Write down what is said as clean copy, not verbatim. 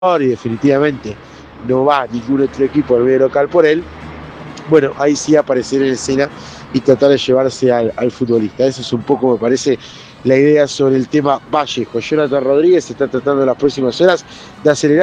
y definitivamente no va ningún otro equipo al medio local por él, bueno, ahí sí aparecer en escena y tratar de llevarse al futbolista. Eso es un poco, me parece, la idea sobre el tema Vallejo. Jonathan Rodríguez está tratando en las próximas horas de acelerar